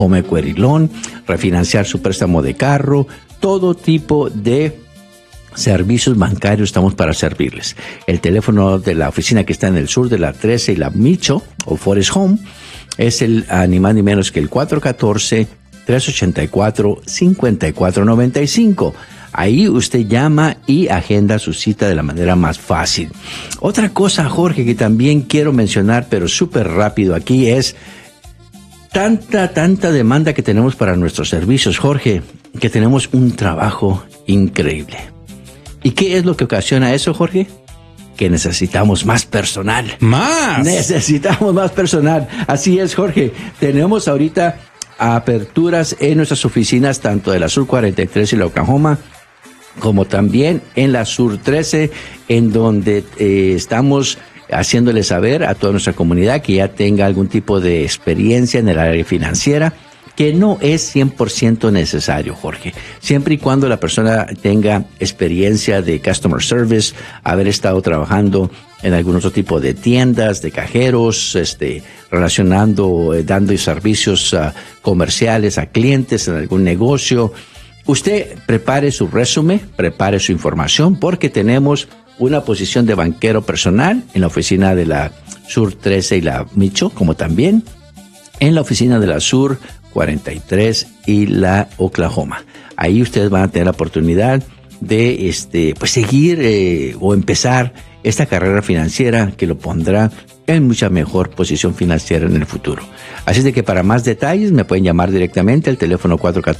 home equity loan, refinanciar su préstamo de carro, todo tipo de servicios bancarios estamos para servirles. El teléfono de la oficina que está en el sur de la 13 y la Micho o Forest Home es el ni más ni menos que el 414-384-5495. Ahí usted llama y agenda su cita de la manera más fácil. Otra cosa, Jorge, que también quiero mencionar, pero súper rápido aquí, es tanta demanda que tenemos para nuestros servicios, Jorge, que tenemos un trabajo increíble. ¿Y qué es lo que ocasiona eso, Jorge? Que necesitamos más personal. ¡Más! Necesitamos más personal. Así es, Jorge. Tenemos ahorita aperturas en nuestras oficinas, tanto de la Sur 43 y la Oklahoma, como también en la Sur 13, en donde estamos haciéndole saber a toda nuestra comunidad que ya tenga algún tipo de experiencia en el área financiera, que no es 100% necesario, Jorge. Siempre y cuando la persona tenga experiencia de customer service, haber estado trabajando en algún otro tipo de tiendas, de cajeros, relacionando, dando servicios comerciales a clientes en algún negocio. Usted prepare su resumen, prepare su información, porque tenemos una posición de banquero personal en la oficina de la Sur 13 y la Micho, como también en la oficina de la Sur 43 y la Oklahoma. Ahí ustedes van a tener la oportunidad de pues seguir o empezar esta carrera financiera que lo pondrá en mucha mejor posición financiera en el futuro. Así de que para más detalles me pueden llamar directamente al teléfono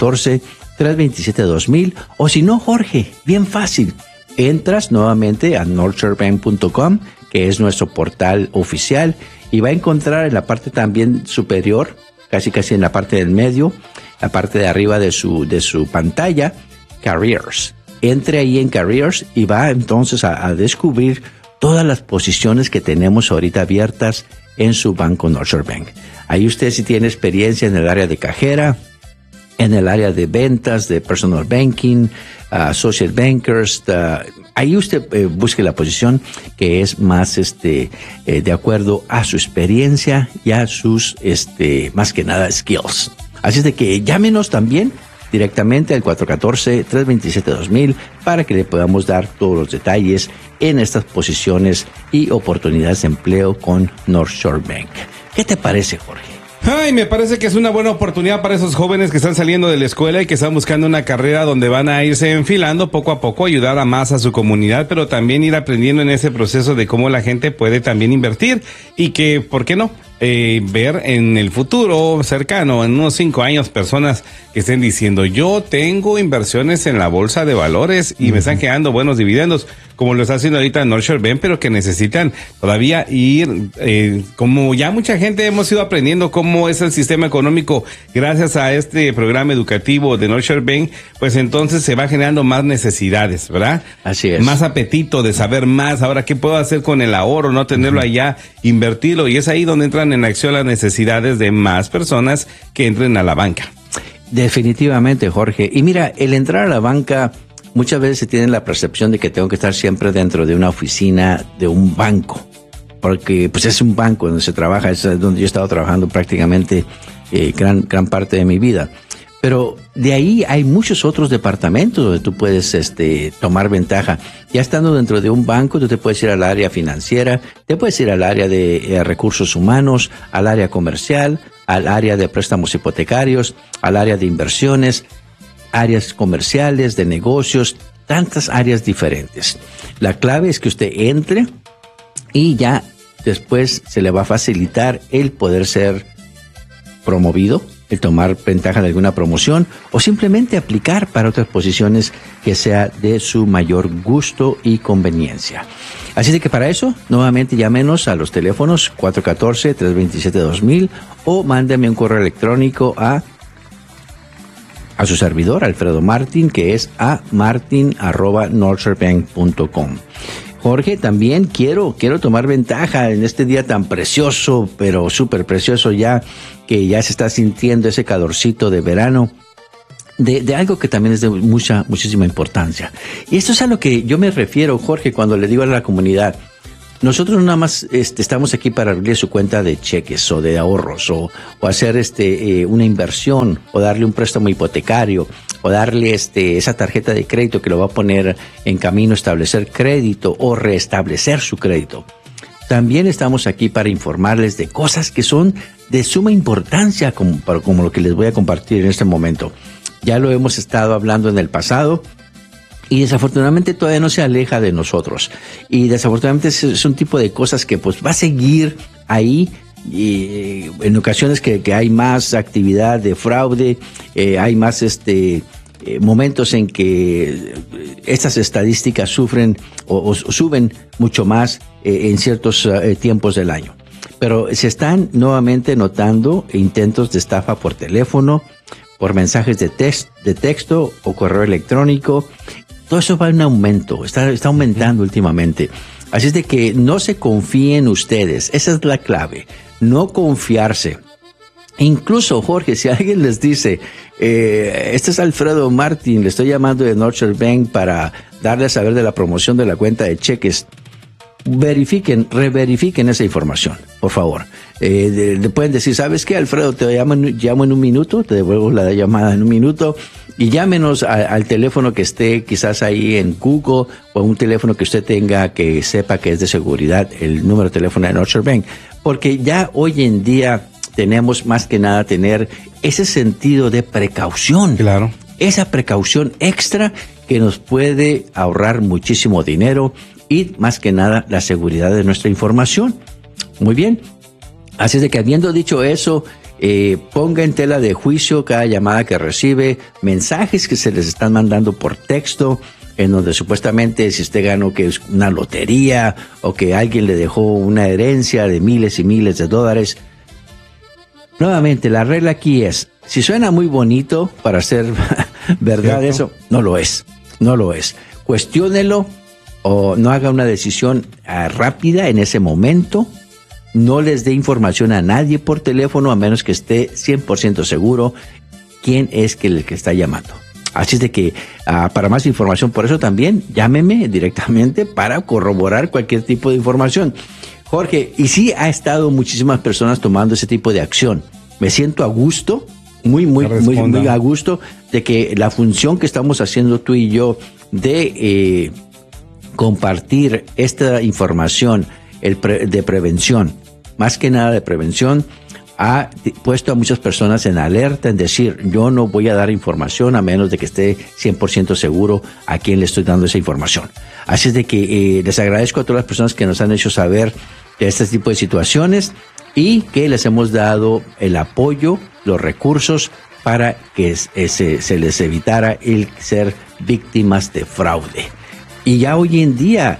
414-327-2000, o si no, Jorge, bien fácil, entras nuevamente a northshorebank.com, que es nuestro portal oficial, y va a encontrar en la parte también superior, casi en la parte del medio, la parte de arriba de su pantalla, Careers. Entre ahí en Careers y va entonces a descubrir todas las posiciones que tenemos ahorita abiertas en su banco North Shore Bank. Ahí usted, si tiene experiencia en el área de cajera, en el área de ventas, de personal banking, associate bankers, ahí usted busque la posición que es más de acuerdo a su experiencia y a sus más que nada skills. Así es de que llámenos también directamente al 414-327-2000 para que le podamos dar todos los detalles en estas posiciones y oportunidades de empleo con North Shore Bank. ¿Qué te parece, Jorge? Ay, me parece que es una buena oportunidad para esos jóvenes que están saliendo de la escuela y que están buscando una carrera donde van a irse enfilando poco a poco, ayudar a más a su comunidad, pero también ir aprendiendo en ese proceso de cómo la gente puede también invertir y que, ¿por qué no? Ver en el futuro cercano, en unos 5 años, personas que estén diciendo, yo tengo inversiones en la bolsa de valores y me están quedando buenos dividendos, como lo está haciendo ahorita North Shore Bank, pero que necesitan todavía ir, como ya mucha gente hemos ido aprendiendo cómo es el sistema económico gracias a este programa educativo de North Shore Bank, pues entonces se va generando más necesidades, ¿verdad? Así es. Más apetito de saber más, ahora qué puedo hacer con el ahorro, no tenerlo allá, invertirlo, y es ahí donde entran en acción las necesidades de más personas que entren a la banca. Definitivamente, Jorge. Y mira, el entrar a la banca, muchas veces se tiene la percepción de que tengo que estar siempre dentro de una oficina de un banco, porque pues es un banco donde se trabaja, es donde yo he estado trabajando prácticamente gran parte de mi vida. Pero de ahí hay muchos otros departamentos donde tú puedes tomar ventaja. Ya estando dentro de un banco, tú te puedes ir al área financiera, te puedes ir al área de recursos humanos, al área comercial, al área de préstamos hipotecarios, al área de inversiones, áreas comerciales, de negocios, tantas áreas diferentes. La clave es que usted entre y ya después se le va a facilitar el poder ser promovido, el tomar ventaja de alguna promoción o simplemente aplicar para otras posiciones que sea de su mayor gusto y conveniencia. Así de que para eso, nuevamente llámenos a los teléfonos 414-327-2000 o mándeme un correo electrónico a su servidor, Alfredo Martin, que es a martin@northshorebank.com. Jorge, también quiero tomar ventaja en este día tan precioso, pero súper precioso ya, que ya se está sintiendo ese calorcito de verano, de algo que también es de muchísima importancia. Y esto es a lo que yo me refiero, Jorge, cuando le digo a la comunidad, nosotros nada más estamos aquí para abrirle su cuenta de cheques o de ahorros o hacer una inversión o darle un préstamo hipotecario o darle esa tarjeta de crédito que lo va a poner en camino a establecer crédito o restablecer su crédito. También estamos aquí para informarles de cosas que son de suma importancia, como lo que les voy a compartir en este momento. Ya lo hemos estado hablando en el pasado y desafortunadamente todavía no se aleja de nosotros. Y desafortunadamente es un tipo de cosas que pues va a seguir ahí. Y en ocasiones que hay más actividad de fraude, hay más momentos en que estas estadísticas sufren o suben mucho más en ciertos tiempos del año. Pero se están nuevamente notando intentos de estafa por teléfono, por mensajes de texto o correo electrónico. Todo eso va en aumento, está aumentando últimamente. Así es de que no se confíen ustedes, esa es la clave, no confiarse. Incluso, Jorge, si alguien les dice, este es Alfredo Martín, le estoy llamando de Northern Bank para darle a saber de la promoción de la cuenta de cheques, reverifiquen esa información, por favor. Le pueden decir, ¿sabes qué, Alfredo? Te llamo en un minuto, te devuelvo la llamada en un minuto y llámenos al teléfono que esté quizás ahí en Google o un teléfono que usted tenga que sepa que es de seguridad, el número de teléfono de Northern Bank, porque ya hoy en día tenemos más que nada tener ese sentido de precaución. Claro. Esa precaución extra que nos puede ahorrar muchísimo dinero y más que nada la seguridad de nuestra información. Muy bien. Así es de que habiendo dicho eso, ponga en tela de juicio cada llamada que recibe, mensajes que se les están mandando por texto, en donde supuestamente si usted ganó que es una lotería o que alguien le dejó una herencia de miles y miles de dólares. Nuevamente, la regla aquí es, si suena muy bonito para ser verdad, ¿cierto? Eso no lo es, no lo es. Cuestiónelo o no haga una decisión rápida en ese momento. No les dé información a nadie por teléfono a menos que esté 100% seguro quién es el que está llamando. Así es de que para más información, por eso también llámeme directamente para corroborar cualquier tipo de información. Jorge, y sí ha estado muchísimas personas tomando ese tipo de acción. Me siento a gusto, muy a gusto de que la función que estamos haciendo tú y yo de compartir esta información de prevención, más que nada de prevención, ha puesto a muchas personas en alerta, en decir, yo no voy a dar información a menos de que esté 100% seguro a quién le estoy dando esa información. Así es de que les agradezco a todas las personas que nos han hecho saber de este tipo de situaciones y que les hemos dado el apoyo, los recursos para que se les evitara el ser víctimas de fraude. Y ya hoy en día,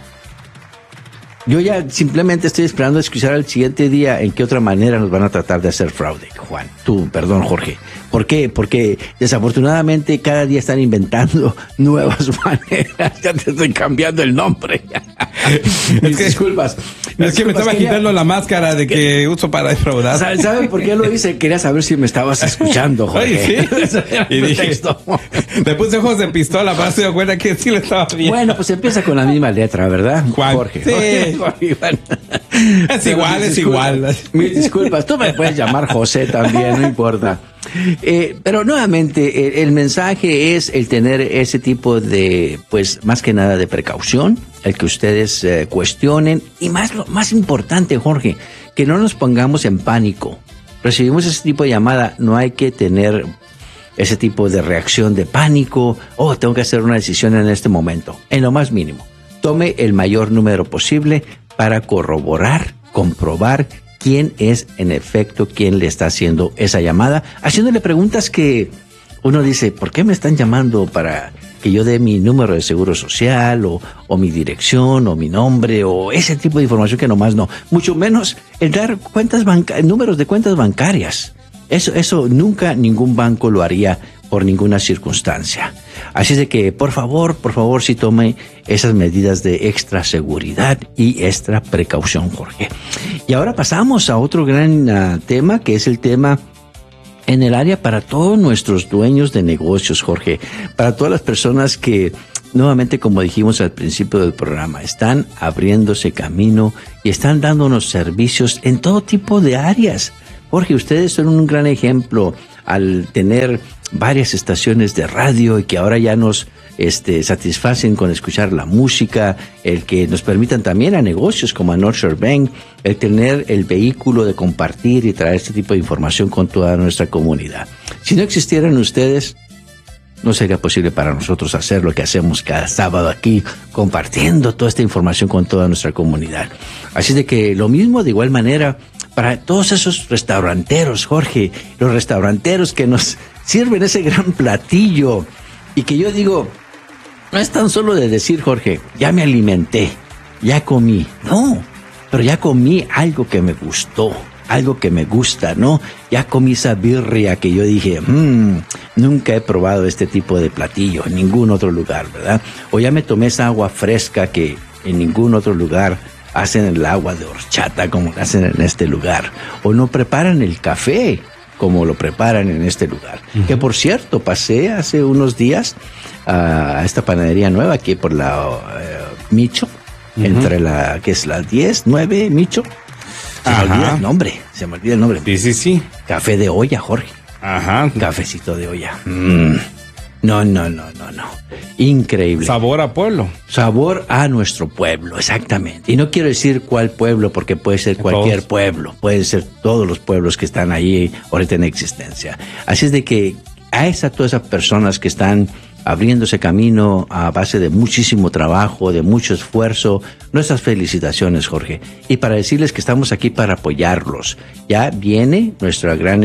yo ya simplemente estoy esperando a escuchar al siguiente día en qué otra manera nos van a tratar de hacer fraude, Jorge. ¿Por qué? Porque desafortunadamente cada día están inventando nuevas maneras. Ya te estoy cambiando el nombre. Disculpas. Es que me estaba quitando la máscara de que uso para defraudar. ¿Saben por qué lo hice? Quería saber si me estabas escuchando, Jorge. Oye, sí. Y dije, me puse ojos de pistola para darse cuenta que sí le estaba viendo. Bueno, pues empieza con la misma letra, ¿verdad, Juan? Jorge. Sí. Jorge. Es igual. Mis disculpas. Tú me puedes llamar José también, no importa. Pero nuevamente el mensaje es el tener ese tipo de, pues más que nada de precaución, el que ustedes cuestionen y más importante, Jorge, que no nos pongamos en pánico. Recibimos ese tipo de llamada, no hay que tener ese tipo de reacción de pánico, tengo que hacer una decisión en este momento, en lo más mínimo. Tome el mayor número posible para corroborar, comprobar quién es en efecto quien le está haciendo esa llamada, haciéndole preguntas que uno dice, ¿por qué me están llamando para que yo dé mi número de seguro social o mi dirección o mi nombre o ese tipo de información que nomás no? Mucho menos el dar números de cuentas bancarias. Eso nunca ningún banco lo haría por ninguna circunstancia. Así es de que, por favor, sí tome esas medidas de extra seguridad y extra precaución, Jorge. Y ahora pasamos a otro gran tema, que es el tema en el área para todos nuestros dueños de negocios, Jorge. Para todas las personas que nuevamente, como dijimos al principio del programa, están abriéndose camino y están dándonos servicios en todo tipo de áreas. Jorge, ustedes son un gran ejemplo al tener varias estaciones de radio y que ahora ya nos satisfacen con escuchar la música, el que nos permitan también a negocios como a North Shore Bank, el tener el vehículo de compartir y traer este tipo de información con toda nuestra comunidad. Si no existieran ustedes, no sería posible para nosotros hacer lo que hacemos cada sábado aquí, compartiendo toda esta información con toda nuestra comunidad. Así de que lo mismo, de igual manera, para todos esos restauranteros, Jorge, los restauranteros que nos sirven ese gran platillo y que yo digo, no es tan solo de decir, Jorge, ya me alimenté, ya comí. No, pero ya comí algo que me gustó, algo que me gusta, ¿no? Ya comí esa birria que yo dije, nunca he probado este tipo de platillo en ningún otro lugar, ¿verdad? O ya me tomé esa agua fresca que en ningún otro lugar hacen el agua de horchata como lo hacen en este lugar. O no preparan el café como lo preparan en este lugar. Uh-huh. Que por cierto, pasé hace unos días a esta panadería nueva aquí por la Micho, entre la, que es la 10, 9, Micho. Se me olvida el nombre. Sí. Café de olla, Jorge. Ajá. Cafecito de olla. No. Increíble. Sabor a pueblo. Sabor a nuestro pueblo, exactamente. Y no quiero decir cuál pueblo, porque puede ser cualquier pueblo. Pueden ser todos los pueblos que están ahí ahorita en existencia. Así es de que a todas esas personas que están abriéndose camino a base de muchísimo trabajo, de mucho esfuerzo, nuestras felicitaciones, Jorge. Y para decirles que estamos aquí para apoyarlos. Ya viene nuestro gran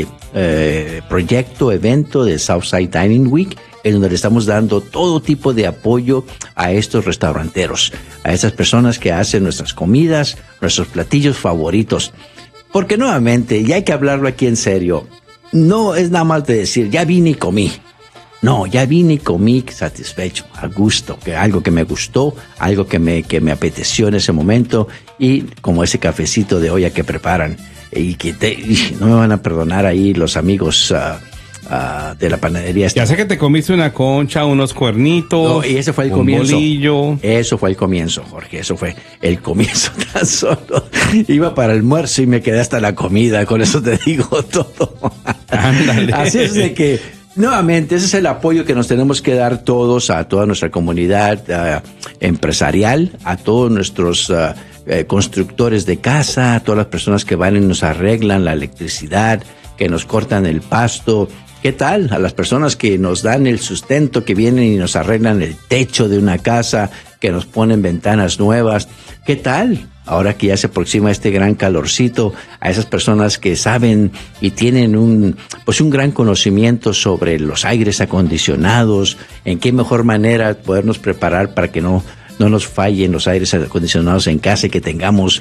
proyecto, evento de Southside Dining Week, en donde le estamos dando todo tipo de apoyo a estos restauranteros, a estas personas que hacen nuestras comidas, nuestros platillos favoritos. Porque nuevamente, y hay que hablarlo aquí en serio, no es nada más de decir, ya vine y comí. No, ya vine y comí satisfecho, a gusto, que algo que me gustó, algo que me apeteció en ese momento, y como ese cafecito de olla que preparan, y no me van a perdonar ahí los amigos de la panadería. Ya sé que te comiste una concha, unos cuernitos. No, y ese fue el comienzo. Bolillo. Eso fue el comienzo, Jorge, eso fue el comienzo tan solo. Iba para el almuerzo y me quedé hasta la comida, con eso te digo todo. Ándale. Así es de que nuevamente, ese es el apoyo que nos tenemos que dar todos a toda nuestra comunidad empresarial, a todos nuestros constructores de casa, a todas las personas que van y nos arreglan la electricidad, que nos cortan el pasto. ¿Qué tal? A las personas que nos dan el sustento, que vienen y nos arreglan el techo de una casa, que nos ponen ventanas nuevas. ¿Qué tal? Ahora que ya se aproxima este gran calorcito, a esas personas que saben y tienen un gran conocimiento sobre los aires acondicionados, en qué mejor manera podernos preparar para que no nos fallen los aires acondicionados en casa y que tengamos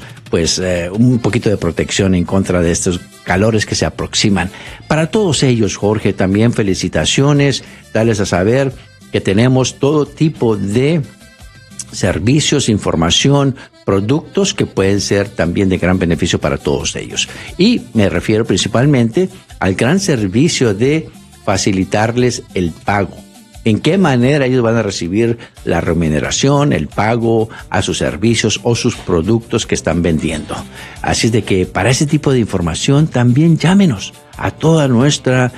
un poquito de protección en contra de estos calores que se aproximan. Para todos ellos, Jorge, también felicitaciones, darles a saber que tenemos todo tipo de servicios, información, productos que pueden ser también de gran beneficio para todos ellos. Y me refiero principalmente al gran servicio de facilitarles el pago. ¿En qué manera ellos van a recibir la remuneración, el pago a sus servicios o sus productos que están vendiendo? Así es de que para ese tipo de información también llámenos a toda nuestra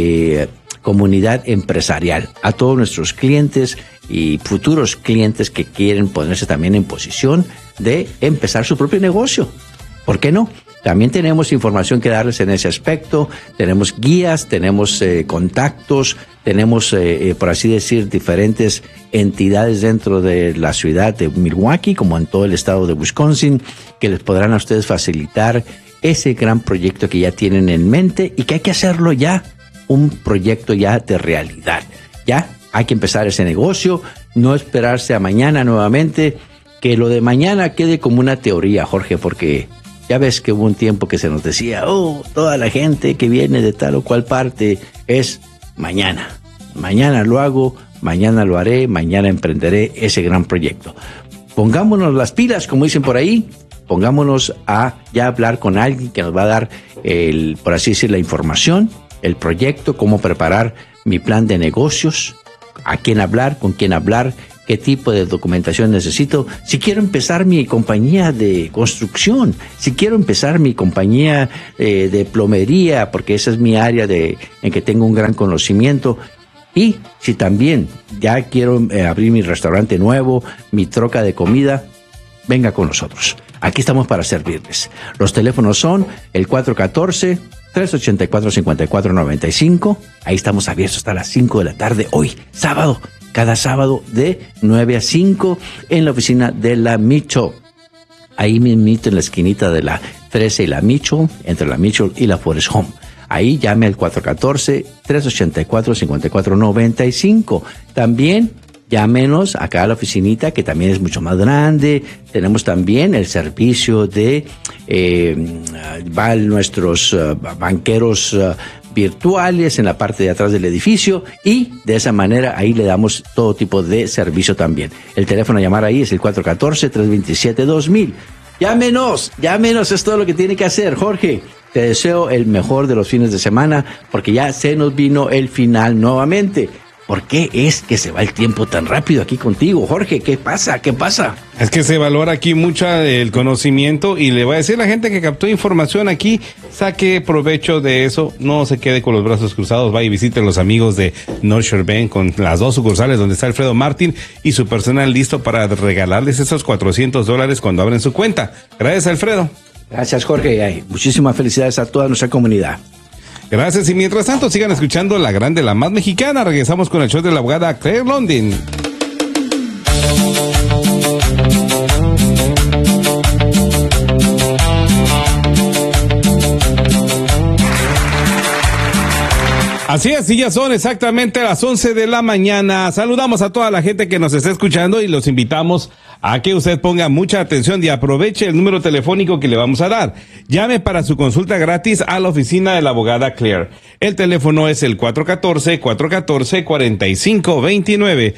comunidad empresarial, a todos nuestros clientes y futuros clientes que quieren ponerse también en posición de empezar su propio negocio. ¿Por qué no? También tenemos información que darles en ese aspecto, tenemos guías, tenemos contactos, tenemos, por así decir, diferentes entidades dentro de la ciudad de Milwaukee, como en todo el estado de Wisconsin, que les podrán a ustedes facilitar ese gran proyecto que ya tienen en mente y que hay que hacerlo ya, un proyecto ya de realidad. Ya hay que empezar ese negocio, no esperarse a mañana nuevamente, que lo de mañana quede como una teoría, Jorge, porque ya ves que hubo un tiempo que se nos decía, toda la gente que viene de tal o cual parte es mañana. Mañana lo hago, mañana lo haré, mañana emprenderé ese gran proyecto. Pongámonos las pilas, como dicen por ahí, pongámonos a ya hablar con alguien que nos va a dar, por así decir, la información, el proyecto, cómo preparar mi plan de negocios, a quién hablar, con quién hablar, qué tipo de documentación necesito. Si quiero empezar mi compañía de construcción, si quiero empezar mi compañía de plomería, porque esa es mi área en que tengo un gran conocimiento. Y si también ya quiero abrir mi restaurante nuevo, mi troca de comida, venga con nosotros. Aquí estamos para servirles. Los teléfonos son el 414-384-5495. Ahí estamos abiertos hasta las 5 de la tarde. Hoy, sábado, cada sábado de 9 a 5 en la oficina de la Mitchell. Ahí mismito en la esquinita de la 13 y la Mitchell, entre la Mitchell y la Forest Home. Ahí llame al 414-384-5495. También llámenos acá a la oficinita, que también es mucho más grande. Tenemos también el servicio de nuestros banqueros virtuales en la parte de atrás del edificio, y de esa manera ahí le damos todo tipo de servicio también. El teléfono a llamar ahí es el 414-327-2000. Llámenos, es todo lo que tiene que hacer. Jorge, te deseo el mejor de los fines de semana, porque ya se nos vino el final nuevamente. ¿Por qué es que se va el tiempo tan rápido aquí contigo, Jorge? ¿Qué pasa? Es que se valora aquí mucho el conocimiento, y le voy a decir a la gente que captó información aquí, saque provecho de eso, no se quede con los brazos cruzados, vaya y visite a los amigos de North Shore Bank con las 2 sucursales donde está Alfredo Martín y su personal listo para regalarles esos $400 cuando abren su cuenta. Gracias, Alfredo. Gracias, Jorge. Muchísimas felicidades a toda nuestra comunidad. Gracias, y mientras tanto sigan escuchando La Grande, la más mexicana. Regresamos con el show de la abogada Claire London. Así es, y ya son exactamente las 11 de la mañana. Saludamos a toda la gente que nos está escuchando y los invitamos a que usted ponga mucha atención y aproveche el número telefónico que le vamos a dar. Llame para su consulta gratis a la oficina de la abogada Claire. El teléfono es el 414-414-4529.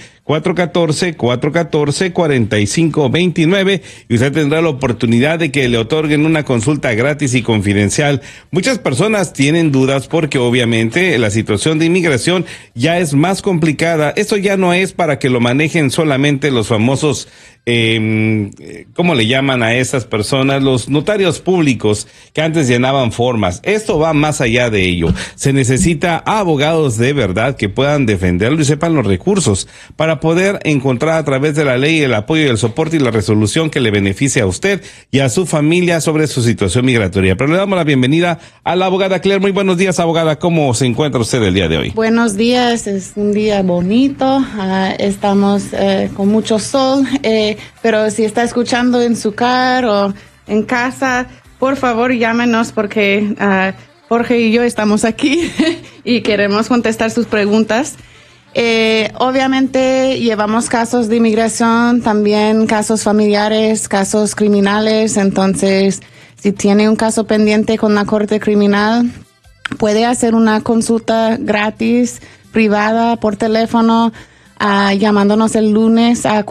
414-414-4529, y usted tendrá la oportunidad de que le otorguen una consulta gratis y confidencial. Muchas personas tienen dudas porque obviamente la situación de inmigración ya es más complicada. Esto ya no es para que lo manejen solamente los famosos, ¿cómo le llaman a estas personas? Los notarios públicos que antes llenaban formas. Esto va más allá de ello. Se necesita abogados de verdad que puedan defenderlo y sepan los recursos para poder encontrar a través de la ley el apoyo y el soporte y la resolución que le beneficie a usted y a su familia sobre su situación migratoria. Pero le damos la bienvenida a la abogada Claire. Muy buenos días, abogada. ¿Cómo se encuentra usted el día de hoy? Buenos días, es un día bonito. Estamos con mucho sol, pero si está escuchando en su carro o en casa, por favor llámenos, porque Jorge y yo estamos aquí y queremos contestar sus preguntas. Obviamente llevamos casos de inmigración, también casos familiares, casos criminales. Entonces, si tiene un caso pendiente con la corte criminal, puede hacer una consulta gratis, privada, por teléfono, llamándonos el lunes a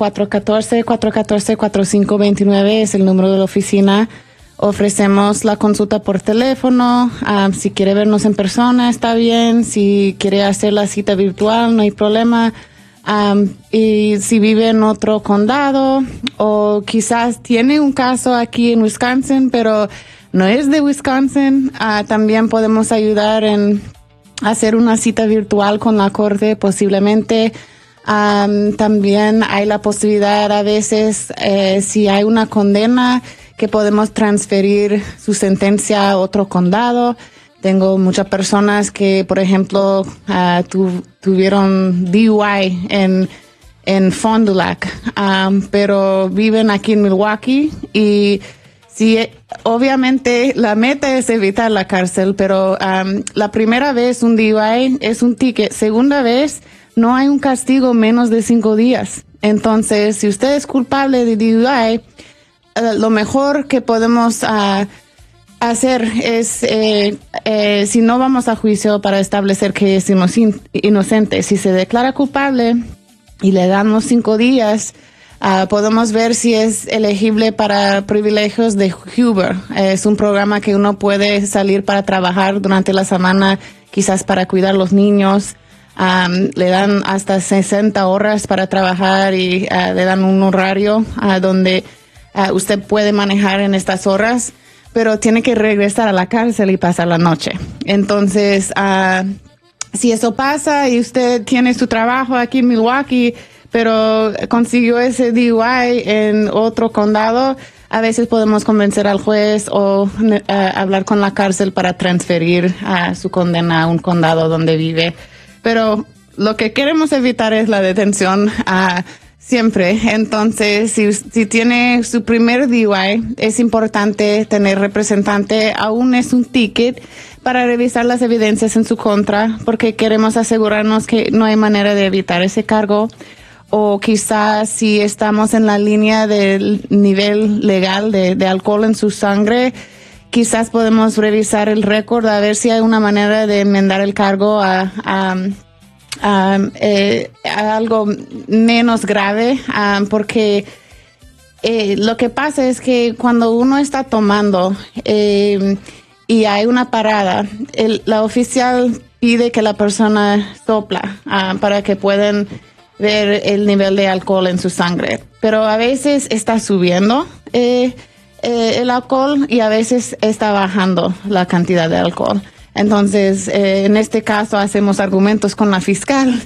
414-414-4529, es el número de la oficina. Ofrecemos la consulta por teléfono. Si quiere vernos en persona, está bien. Si quiere hacer la cita virtual, no hay problema. Y si vive en otro condado o quizás tiene un caso aquí en Wisconsin, pero no es de Wisconsin, también podemos ayudar en hacer una cita virtual con la corte posiblemente. También hay la posibilidad a veces, si hay una condena, que podemos transferir su sentencia a otro condado. Tengo muchas personas que, por ejemplo, tuvieron DUI en Fond du Lac, pero viven aquí en Milwaukee, y sí, obviamente la meta es evitar la cárcel, pero la primera vez un DUI es un ticket. Segunda vez no hay un castigo menos de 5 días. Entonces, si usted es culpable de DUI, lo mejor que podemos hacer es, si no vamos a juicio para establecer que es inocente, si se declara culpable y le damos 5 días, podemos ver si es elegible para privilegios de Huber. Es un programa que uno puede salir para trabajar durante la semana, quizás para cuidar a los niños. Le dan hasta 60 horas para trabajar y le dan un horario donde usted puede manejar en estas horas, pero tiene que regresar a la cárcel y pasar la noche. Entonces, si eso pasa y usted tiene su trabajo aquí en Milwaukee, pero consiguió ese DUI en otro condado, a veces podemos convencer al juez o hablar con la cárcel para transferir su condena a un condado donde vive. Pero lo que queremos evitar es la detención siempre. Entonces, si tiene su primer DUI, es importante tener representante, aún es un ticket, para revisar las evidencias en su contra, porque queremos asegurarnos que no hay manera de evitar ese cargo. O quizás si estamos en la línea del nivel legal de alcohol en su sangre, quizás podemos revisar el récord a ver si hay una manera de enmendar el cargo a algo menos grave, porque lo que pasa es que cuando uno está tomando y hay una parada, la oficial pide que la persona sopla para que puedan ver el nivel de alcohol en su sangre, pero a veces está subiendo el alcohol y a veces está bajando la cantidad de alcohol. Entonces, en este caso hacemos argumentos con la fiscal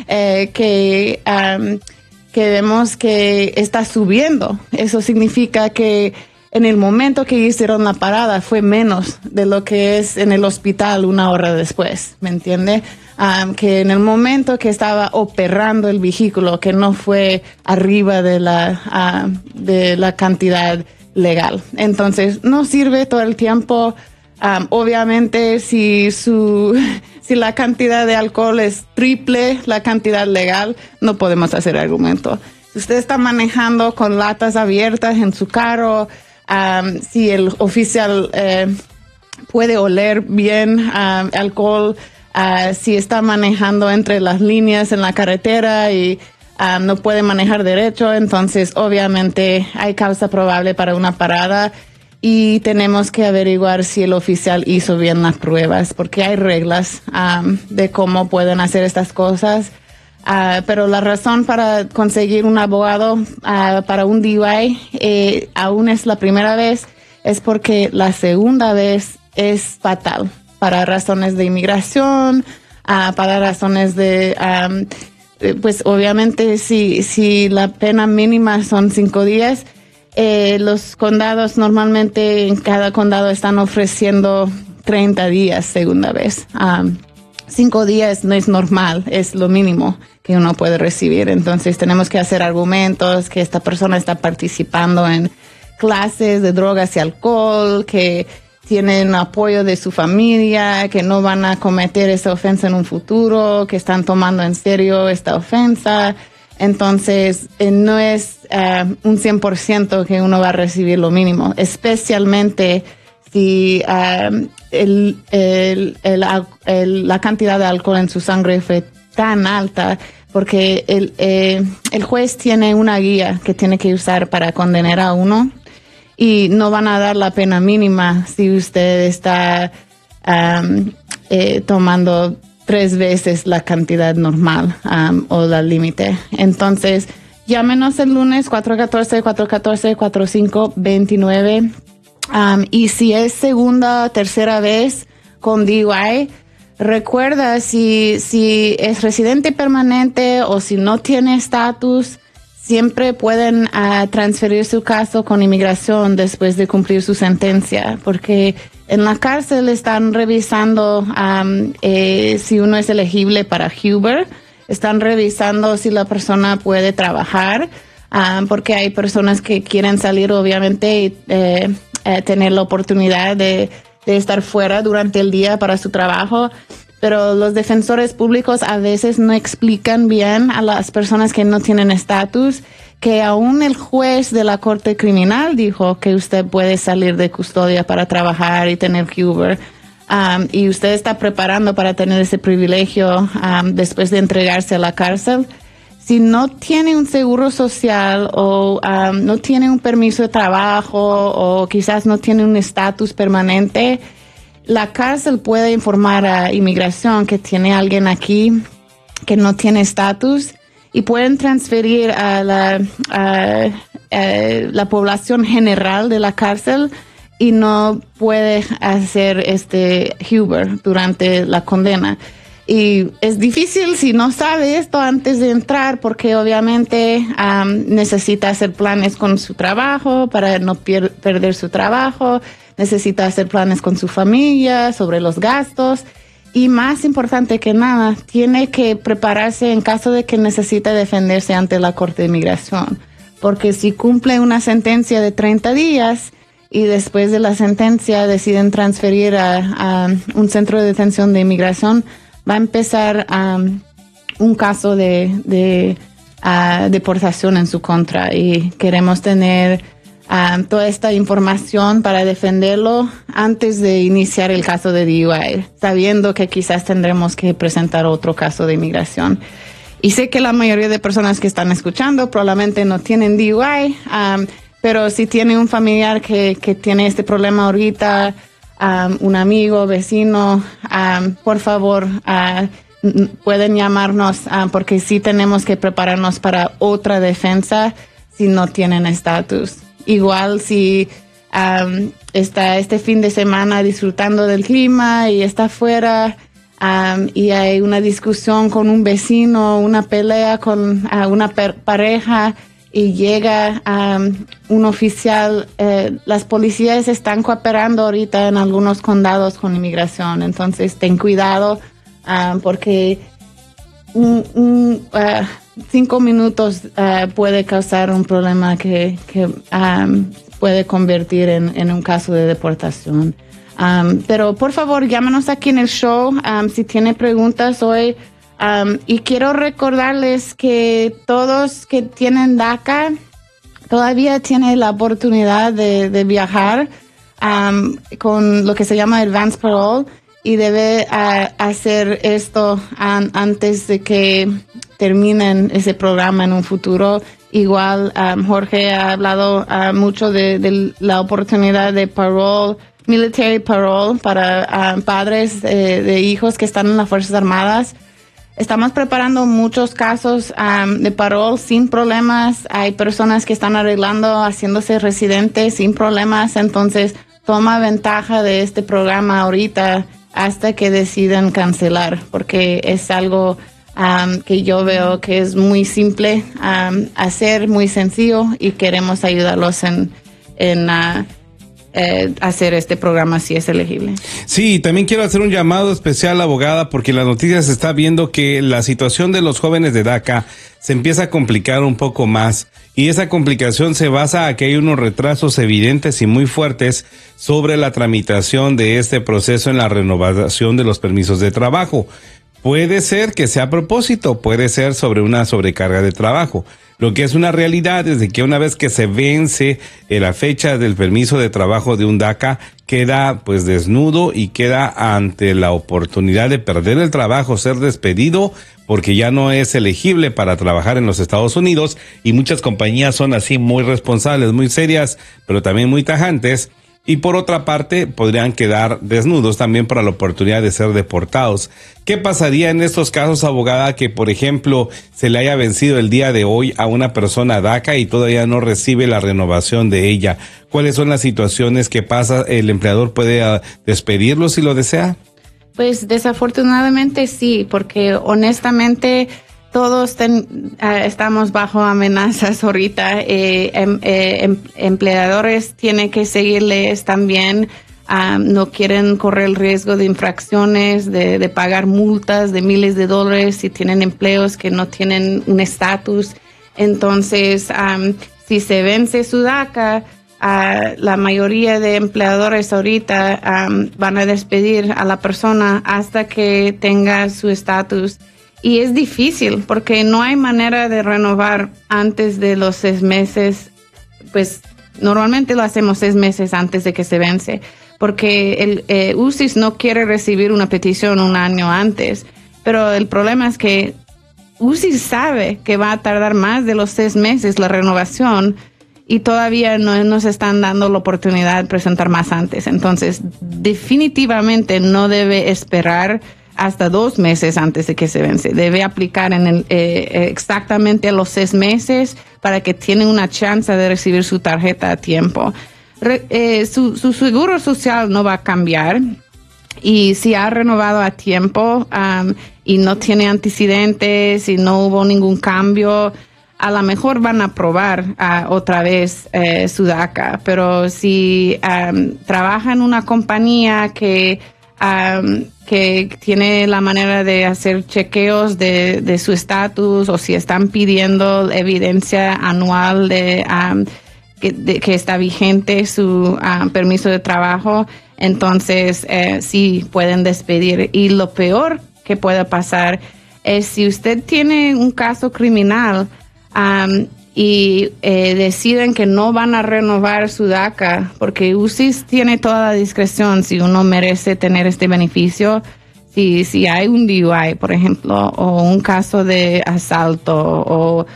que vemos que está subiendo. Eso significa que en el momento que hicieron la parada fue menos de lo que es en el hospital una hora después, ¿me entiende? Que en el momento que estaba operando el vehículo, que no fue arriba de la cantidad legal. Entonces, no sirve todo el tiempo. Obviamente, si la cantidad de alcohol es triple la cantidad legal, no podemos hacer argumento. Si usted está manejando con latas abiertas en su carro, si el oficial puede oler bien alcohol, si está manejando entre las líneas en la carretera y no puede manejar derecho, entonces obviamente hay causa probable para una parada y tenemos que averiguar si el oficial hizo bien las pruebas, porque hay reglas de cómo pueden hacer estas cosas. Pero la razón para conseguir un abogado para un DUI aún es la primera vez, es porque la segunda vez es fatal para razones de inmigración, para razones de, pues obviamente si la pena mínima son 5 días, los condados normalmente en cada condado están ofreciendo 30 días segunda vez. 5 días no es normal, es lo mínimo que uno puede recibir. Entonces tenemos que hacer argumentos que esta persona está participando en clases de drogas y alcohol, que tienen apoyo de su familia, que no van a cometer esa ofensa en un futuro, que están tomando en serio esta ofensa. Entonces no es un 100% que uno va a recibir lo mínimo, especialmente si la cantidad de alcohol en su sangre fue tan alta, porque el juez tiene una guía que tiene que usar para condenar a uno y no van a dar la pena mínima si usted está tomando 3 veces la cantidad normal o la límite. Entonces, llámenos el lunes 414-414-4529. Y si es segunda, tercera vez con DUI, recuerda si es residente permanente o si no tiene estatus, siempre pueden transferir su caso con inmigración después de cumplir su sentencia, porque en la cárcel están revisando si uno es elegible para Huber, están revisando si la persona puede trabajar, porque hay personas que quieren salir obviamente y tener la oportunidad de estar fuera durante el día para su trabajo, pero los defensores públicos a veces no explican bien a las personas que no tienen estatus que aún el juez de la corte criminal dijo que usted puede salir de custodia para trabajar y tener Huber, y usted está preparando para tener ese privilegio después de entregarse a la cárcel. Si no tiene un seguro social o no tiene un permiso de trabajo o quizás no tiene un estatus permanente, la cárcel puede informar a inmigración que tiene alguien aquí que no tiene estatus y pueden transferir a la población general de la cárcel y no puede hacer Huber durante la condena. Y es difícil si no sabe esto antes de entrar, porque obviamente necesita hacer planes con su trabajo para no perder su trabajo, necesita hacer planes con su familia sobre los gastos y más importante que nada, tiene que prepararse en caso de que necesite defenderse ante la Corte de Inmigración, porque si cumple una sentencia de 30 días y después de la sentencia deciden transferir a un centro de detención de inmigración, va a empezar un caso de deportación en su contra y queremos tener toda esta información para defenderlo antes de iniciar el caso de DUI, sabiendo que quizás tendremos que presentar otro caso de inmigración. Y sé que la mayoría de personas que están escuchando probablemente no tienen DUI, pero si tiene un familiar que tiene este problema ahorita, un amigo, vecino, por favor, pueden llamarnos porque sí tenemos que prepararnos para otra defensa si no tienen estatus. Igual si está este fin de semana disfrutando del clima y está afuera y hay una discusión con un vecino, una pelea con una pareja y llega un oficial, las policías están cooperando ahorita en algunos condados con inmigración, entonces ten cuidado porque 5 minutos puede causar un problema que puede convertir en un caso de deportación. Pero por favor, llámanos aquí en el show si tiene preguntas hoy. Y quiero recordarles que todos que tienen DACA todavía tienen la oportunidad de viajar con lo que se llama Advance Parole y debe hacer esto antes de que terminen ese programa en un futuro. Igual Jorge ha hablado mucho de la oportunidad de parole, military parole para padres de hijos que están en las Fuerzas Armadas. Estamos preparando muchos casos de parole sin problemas. Hay personas que están arreglando, haciéndose residentes sin problemas. Entonces, toma ventaja de este programa ahorita hasta que deciden cancelar, porque es algo que yo veo que es muy simple hacer, muy sencillo, y queremos ayudarlos en hacer este programa si es elegible. Sí, también quiero hacer un llamado especial, abogada, porque en las noticias se está viendo que la situación de los jóvenes de DACA se empieza a complicar un poco más, y esa complicación se basa a que hay unos retrasos evidentes y muy fuertes sobre la tramitación de este proceso en la renovación de los permisos de trabajo. Puede ser que sea a propósito, puede ser sobre una sobrecarga de trabajo. Lo que es una realidad es de que una vez que se vence la fecha del permiso de trabajo de un DACA, queda pues desnudo y queda ante la oportunidad de perder el trabajo, ser despedido, porque ya no es elegible para trabajar en los Estados Unidos, y muchas compañías son así muy responsables, muy serias, pero también muy tajantes. Y por otra parte, podrían quedar desnudos también para la oportunidad de ser deportados. ¿Qué pasaría en estos casos, abogada, que por ejemplo se le haya vencido el día de hoy a una persona DACA y todavía no recibe la renovación de ella? ¿Cuáles son las situaciones que pasa? ¿El empleador puede despedirlo si lo desea? Pues desafortunadamente sí, porque honestamente todos estamos bajo amenazas ahorita. Empleadores tienen que seguirles también. No quieren correr el riesgo de infracciones, de pagar multas de miles de dólares si tienen empleos que no tienen un estatus. Entonces, si se vence su DACA, la mayoría de empleadores ahorita van a despedir a la persona hasta que tenga su estatus. Y es difícil porque no hay manera de renovar antes de los 6 meses. Pues normalmente lo hacemos 6 meses antes de que se vence, porque el UCIS no quiere recibir una petición un año antes. Pero el problema es que UCIS sabe que va a tardar más de los 6 meses la renovación y todavía no nos están dando la oportunidad de presentar más antes. Entonces, definitivamente no debe esperar hasta 2 meses antes de que se vence. Debe aplicar exactamente a los 6 meses para que tiene una chance de recibir su tarjeta a tiempo. Su seguro social no va a cambiar, y si ha renovado a tiempo y no tiene antecedentes y no hubo ningún cambio, a lo mejor van a aprobar otra vez su DACA. Pero si trabaja en una compañía que tiene la manera de hacer chequeos de su estatus, o si están pidiendo evidencia anual de que está vigente su permiso de trabajo, entonces sí pueden despedir. Y lo peor que pueda pasar es si usted tiene un caso criminal y deciden que no van a renovar su DACA, porque UCIS tiene toda la discreción si uno merece tener este beneficio. Si hay un DUI, por ejemplo, o un caso de asalto, o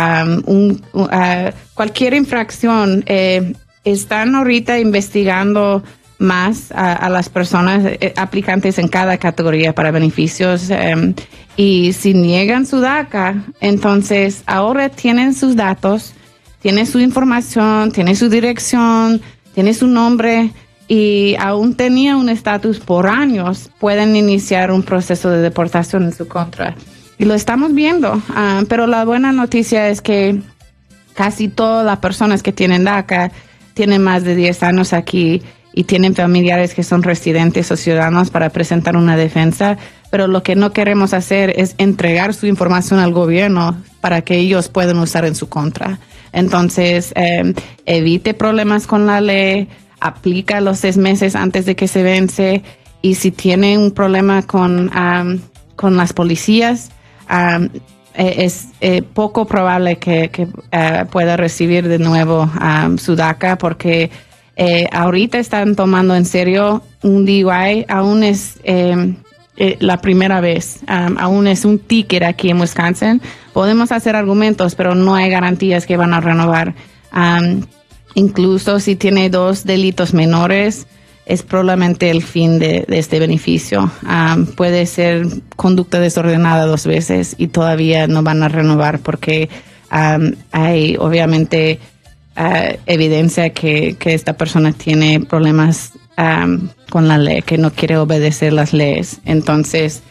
cualquier infracción, están ahorita investigando más a las personas aplicantes en cada categoría para beneficios, y si niegan su DACA, entonces ahora tienen sus datos, tienen su información, tienen su dirección, tienen su nombre, y aún tenía un estatus por años, pueden iniciar un proceso de deportación en su contra. Y lo estamos viendo, pero la buena noticia es que casi todas las personas que tienen DACA tienen más de 10 años aquí y tienen familiares que son residentes o ciudadanos para presentar una defensa. Pero lo que no queremos hacer es entregar su información al gobierno para que ellos puedan usar en su contra. Entonces, evite problemas con la ley, aplica los 6 meses antes de que se vence, y si tiene un problema con las policías, es poco probable que pueda recibir de nuevo su DACA, porque ahorita están tomando en serio un DUI. Aún es la primera vez, aún es un ticket aquí en Wisconsin. Podemos hacer argumentos, pero no hay garantías que van a renovar. Incluso si tiene 2 delitos menores, es probablemente el fin de este beneficio. Puede ser conducta desordenada 2 veces y todavía no van a renovar, porque hay obviamente evidencia que esta persona tiene problemas con la ley, que no quiere obedecer las leyes. Entonces,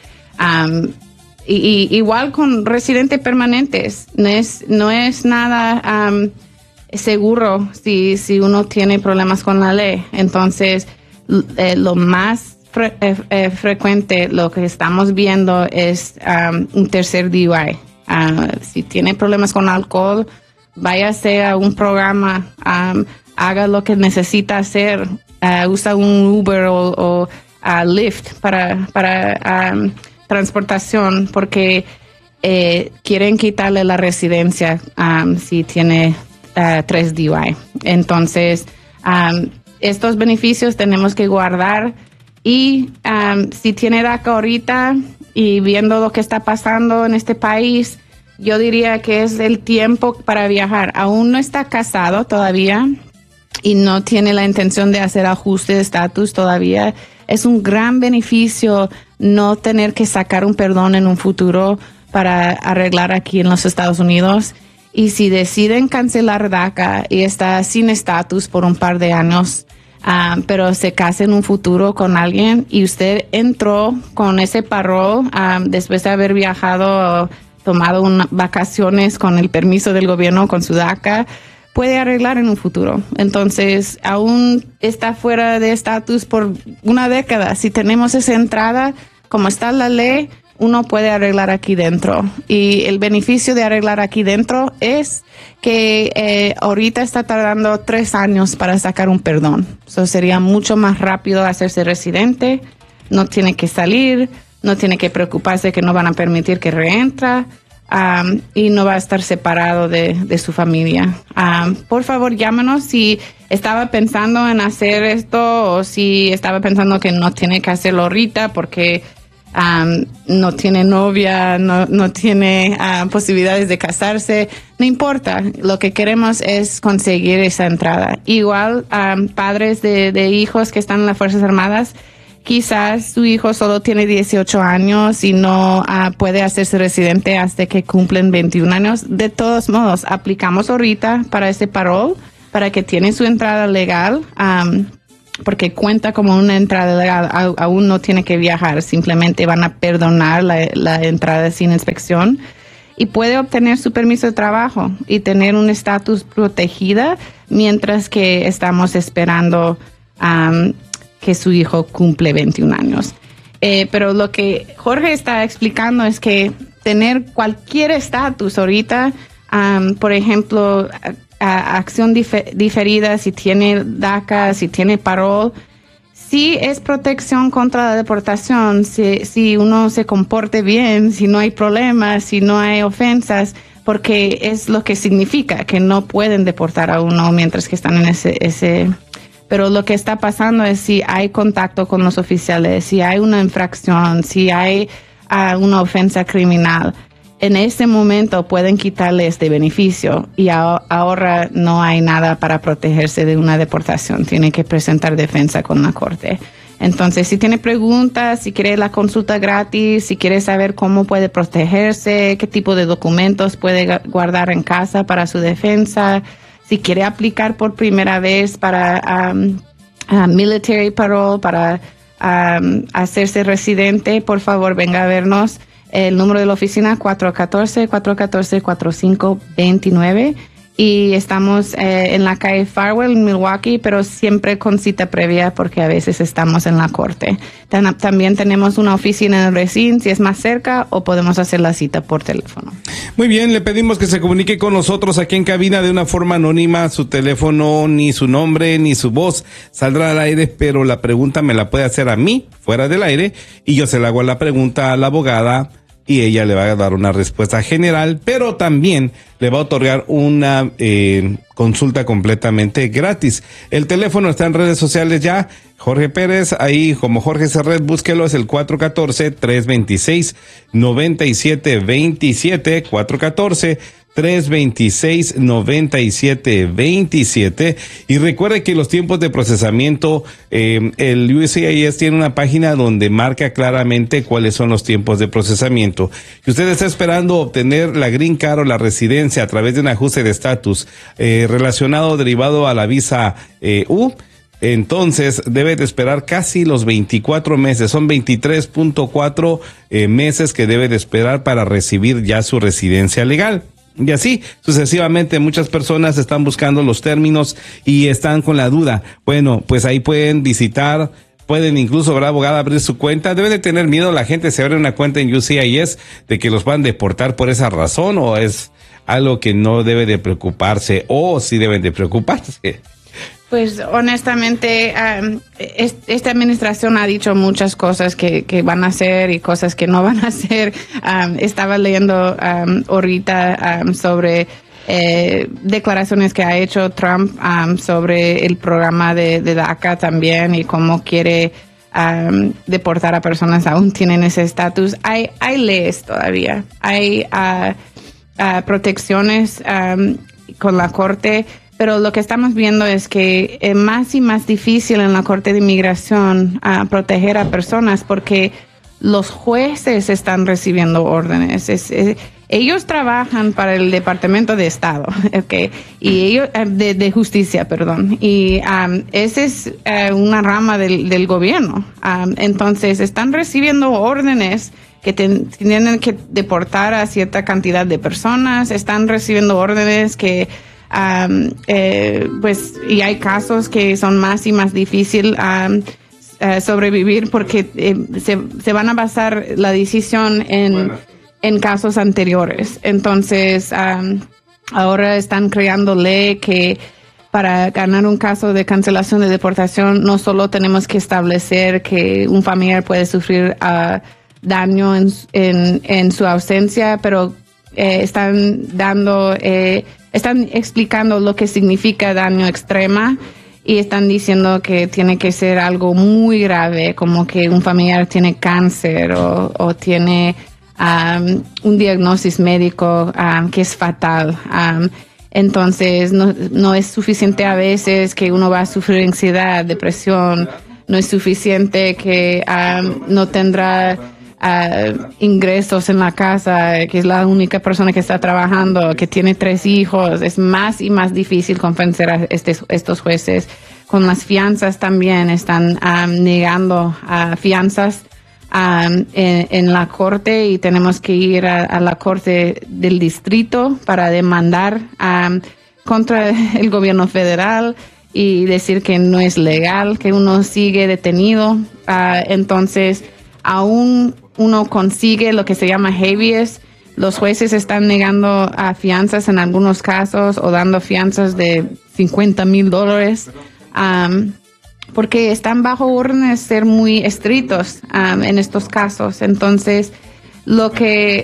igual con residentes permanentes, no es nada seguro si uno tiene problemas con la ley. Entonces, lo más frecuente, lo que estamos viendo es un tercer DUI. Si tiene problemas con alcohol, váyase a un programa, haga lo que necesita hacer, usa un Uber o Lyft para transportación, porque quieren quitarle la residencia si tiene 3 DUI. Entonces, estos beneficios tenemos que guardar, y si tiene DACA ahorita y viendo lo que está pasando en este país, yo diría que es el tiempo para viajar. Aún no está casado todavía y no tiene la intención de hacer ajuste de estatus todavía. Es un gran beneficio no tener que sacar un perdón en un futuro para arreglar aquí en los Estados Unidos. Y si deciden cancelar DACA y está sin estatus por un par de años, pero se casa en un futuro con alguien y usted entró con ese parol después de haber viajado, tomado vacaciones con el permiso del gobierno, con su DACA, puede arreglar en un futuro. Entonces, aún está fuera de estatus por una década. Si tenemos esa entrada, como está la ley, uno puede arreglar aquí dentro. Y el beneficio de arreglar aquí dentro es que ahorita está tardando 3 años para sacar un perdón. Eso sería mucho más rápido hacerse residente. No tiene que salir, no tiene que preocuparse que no van a permitir que reentra, y no va a estar separado de su familia. Por favor, llámenos si estaba pensando en hacer esto, o si estaba pensando que no tiene que hacerlo ahorita porque no tiene novia, no tiene posibilidades de casarse. No importa, lo que queremos es conseguir esa entrada. Igual, padres de hijos que están en las Fuerzas Armadas, quizás su hijo solo tiene 18 años y no puede hacerse residente hasta que cumplen 21 años. De todos modos, aplicamos ahorita para ese parol, para que tiene su entrada legal, porque cuenta como una entrada legal, aún no tiene que viajar, simplemente van a perdonar la entrada sin inspección y puede obtener su permiso de trabajo y tener un estatus protegida mientras que estamos esperando que su hijo cumple 21 años. Pero lo que Jorge está explicando es que tener cualquier estatus ahorita, por ejemplo, acción diferida, si tiene DACA, si tiene parol, sí es protección contra la deportación, si uno se comporte bien, si no hay problemas, si no hay ofensas, porque es lo que significa que no pueden deportar a uno mientras que están en ese. Pero lo que está pasando es si hay contacto con los oficiales, si hay una infracción, si hay una ofensa criminal, en ese momento pueden quitarle este beneficio y ahora no hay nada para protegerse de una deportación. Tiene que presentar defensa con la corte. Entonces, si tiene preguntas, si quiere la consulta gratis, si quiere saber cómo puede protegerse, qué tipo de documentos puede guardar en casa para su defensa, si quiere aplicar por primera vez para military parole, para hacerse residente, por favor, venga a vernos. El número de la oficina 414-414-4529 y estamos en la calle Farwell, en Milwaukee, pero siempre con cita previa porque a veces estamos en la corte. También tenemos una oficina en el Racine, si es más cerca, o podemos hacer la cita por teléfono. Muy bien, le pedimos que se comunique con nosotros aquí en cabina de una forma anónima. Su teléfono, ni su nombre, ni su voz saldrá al aire, pero la pregunta me la puede hacer a mí, fuera del aire, y yo se la hago la pregunta a la abogada y ella le va a dar una respuesta general, pero también le va a otorgar una consulta completamente gratis. El teléfono está en redes sociales ya. Jorge Pérez, ahí como Jorge Serret, búsquelo, es el 414-326-9727, 414-326-9727. Y recuerde que los tiempos de procesamiento, el USCIS tiene una página donde marca claramente cuáles son los tiempos de procesamiento. Si usted está esperando obtener la Green Card o la residencia a través de un ajuste de estatus relacionado derivado a la visa U, entonces debe de esperar casi los 24 meses, son 23.4 meses que debe de esperar para recibir ya su residencia legal. Y así sucesivamente muchas personas están buscando los términos y están con la duda. Bueno, pues ahí pueden visitar, pueden incluso, ¿verdad, abogada, abrir su cuenta? Deben de tener miedo la gente si abre una cuenta en USCIS de que los van a deportar por esa razón, o es algo que no debe de preocuparse, o sí deben de preocuparse. Pues honestamente, esta administración ha dicho muchas cosas que van a hacer y cosas que no van a hacer. Estaba leyendo ahorita sobre declaraciones que ha hecho Trump sobre el programa de DACA también y cómo quiere deportar a personas que aún tienen ese estatus. Hay leyes todavía, hay protecciones con la corte. Pero lo que estamos viendo es que es más y más difícil en la Corte de Inmigración proteger a personas porque los jueces están recibiendo órdenes. Ellos trabajan para el Departamento de Estado, okay, y ellos de Justicia, perdón. Y esa es una rama del gobierno. Entonces están recibiendo órdenes que tienen que deportar a cierta cantidad de personas. Están recibiendo órdenes que pues, y hay casos que son más y más difícil sobrevivir porque se van a basar la decisión en casos anteriores. Entonces, ahora están creando ley que para ganar un caso de cancelación de deportación no solo tenemos que establecer que un familiar puede sufrir daño en su ausencia, pero están explicando lo que significa daño extrema y están diciendo que tiene que ser algo muy grave, como que un familiar tiene cáncer o tiene un diagnóstico médico que es fatal. Entonces no es suficiente a veces que uno va a sufrir ansiedad, depresión, no es suficiente, que no tendrá ingresos en la casa, que es la única persona que está trabajando, que tiene 3 hijos. Es más y más difícil convencer a estos jueces. Con las fianzas también están negando fianzas en la corte, y tenemos que ir a la corte del distrito para demandar contra el gobierno federal y decir que no es legal, que uno sigue detenido. Entonces, aún uno consigue lo que se llama habeas. Los jueces están negando fianzas en algunos casos, o dando fianzas de $50,000, porque están bajo órdenes de ser muy estrictos en estos casos. Entonces, lo que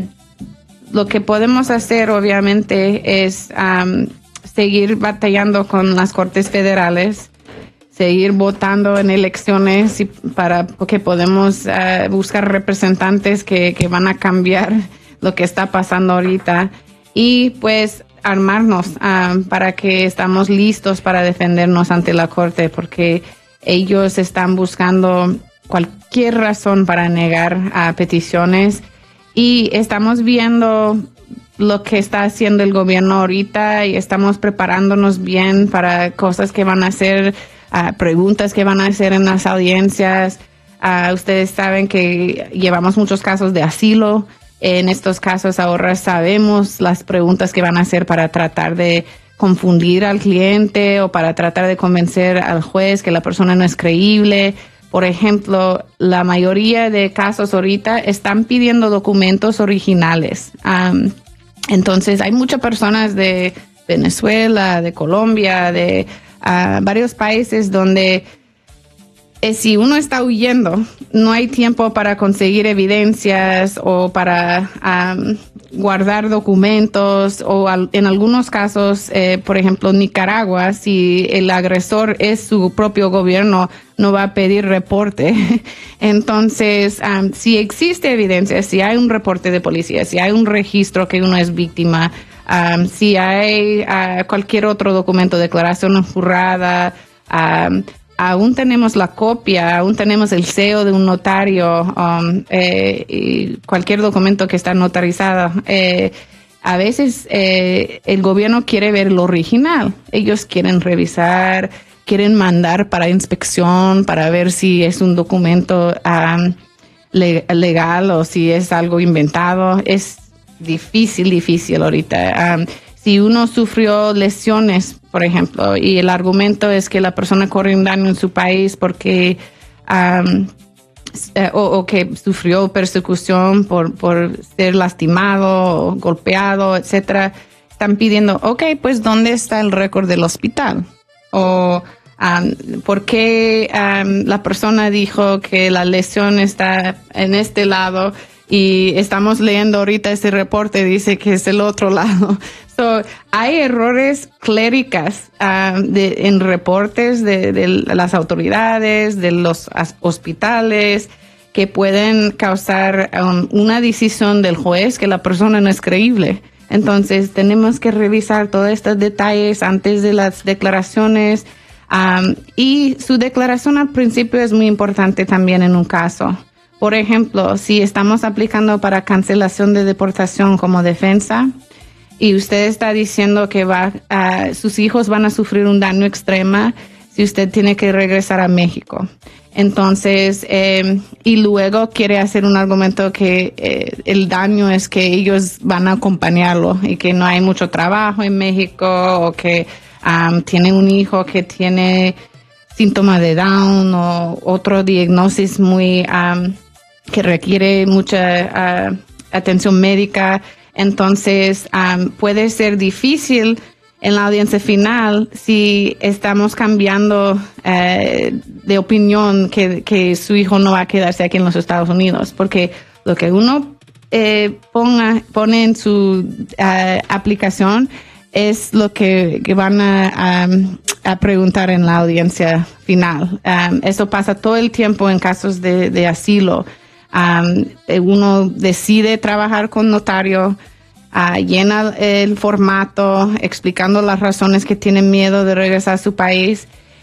podemos hacer, obviamente, es seguir batallando con las cortes federales, seguir votando en elecciones para que podemos buscar representantes que van a cambiar lo que está pasando ahorita, y pues armarnos para que estamos listos para defendernos ante la corte, porque ellos están buscando cualquier razón para negar peticiones, y estamos viendo lo que está haciendo el gobierno ahorita, y estamos preparándonos bien para cosas que van a hacer, preguntas que van a hacer en las audiencias. Ustedes saben que llevamos muchos casos de asilo. En estos casos ahora sabemos las preguntas que van a hacer para tratar de confundir al cliente, o para tratar de convencer al juez que la persona no es creíble. Por ejemplo, la mayoría de casos ahorita están pidiendo documentos originales. Entonces, hay muchas personas de Venezuela, de Colombia, de varios países donde si uno está huyendo, no hay tiempo para conseguir evidencias o para guardar documentos, o en algunos casos, por ejemplo, Nicaragua, si el agresor es su propio gobierno, no va a pedir reporte. Entonces, si existe evidencia, si hay un reporte de policía, si hay un registro que uno es víctima, si hay cualquier otro documento, declaración jurada, aún tenemos la copia, aún tenemos el sello de un notario, y cualquier documento que está notarizado. A veces el gobierno quiere ver lo original. Ellos quieren revisar, quieren mandar para inspección, para ver si es un documento legal o si es algo inventado. Es difícil ahorita. Si uno sufrió lesiones, por ejemplo, y el argumento es que la persona corre un daño en su país porque o que sufrió persecución por ser lastimado o golpeado, etcétera, están pidiendo, pues ¿dónde está el récord del hospital? O ¿por qué la persona dijo que la lesión está en este lado y estamos leyendo ahorita ese reporte, dice que es el otro lado? Hay errores cléricas en reportes de las autoridades, de los hospitales, que pueden causar una decisión del juez que la persona no es creíble. Entonces tenemos que revisar todos estos detalles antes de las declaraciones, y su declaración al principio es muy importante también en un caso. Por ejemplo, si estamos aplicando para cancelación de deportación como defensa, y usted está diciendo que sus hijos van a sufrir un daño extremo si usted tiene que regresar a México. Entonces, y luego quiere hacer un argumento que el daño es que ellos van a acompañarlo y que no hay mucho trabajo en México, o que tiene un hijo que tiene síntoma de Down o otro diagnóstico muy que requiere mucha atención médica. Entonces, puede ser difícil en la audiencia final si estamos cambiando de opinión que su hijo no va a quedarse aquí en los Estados Unidos, porque lo que uno pone en su aplicación es lo que van a preguntar en la audiencia final. Eso pasa todo el tiempo en casos de asilo. Uno decide trabajar con notario, llena el formato explicando las razones que tienen miedo de regresar a su país,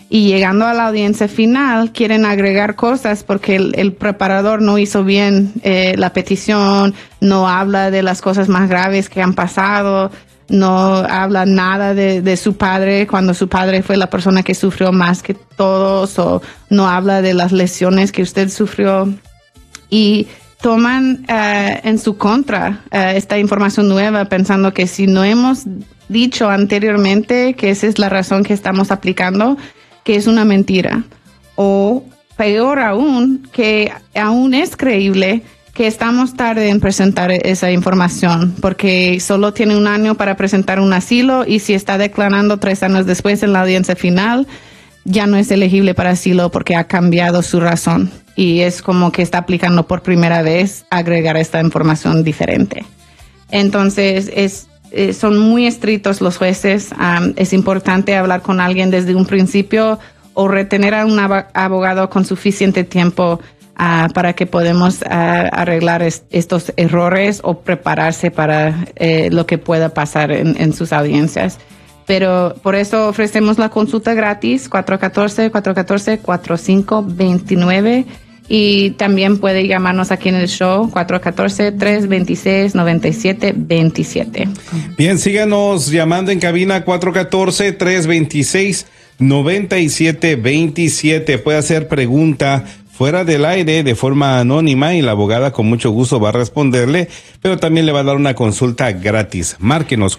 y llegando a la audiencia final quieren agregar cosas porque el preparador no hizo bien la petición, no habla de las cosas más graves que han pasado, no habla nada de su padre cuando su padre fue la persona que sufrió más que todos, o no habla de las lesiones que usted sufrió, y toman en su contra esta información nueva pensando que si no hemos dicho anteriormente que esa es la razón que estamos aplicando, que es una mentira, o peor aún, que aún es creíble que estamos tarde en presentar esa información porque solo tiene 1 año para presentar un asilo, y si está declarando 3 años después en la audiencia final ya no es elegible para asilo porque ha cambiado su razón, y es como que está aplicando por primera vez agregar esta información diferente. Entonces son muy estrictos los jueces. Es importante hablar con alguien desde un principio o retener a un abogado con suficiente tiempo para que podamos arreglar estos errores o prepararse para lo que pueda pasar en sus audiencias. Pero por eso ofrecemos la consulta gratis, 414-414-4529. Y también puede llamarnos aquí en el show, 414-326-9727. Bien, síganos llamando en cabina 414-326-9727. Puede hacer pregunta fuera del aire de forma anónima y la abogada con mucho gusto va a responderle, pero también le va a dar una consulta gratis. Márquenos